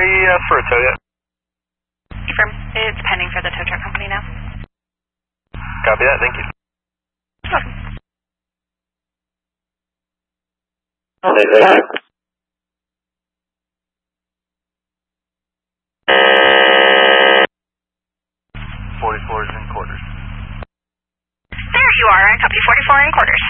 for a tow yet? Confirm. It's pending for the tow truck company now. Copy that, thank you. Welcome. 44 is in quarters. There you are. I copy 44 in quarters.